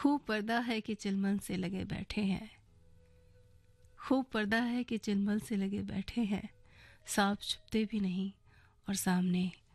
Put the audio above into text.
खूब पर्दा है कि चिलमन से लगे बैठे हैं, खूब पर्दा है कि चिलमन से लगे बैठे हैं, सांप छुपते भी नहीं और सामने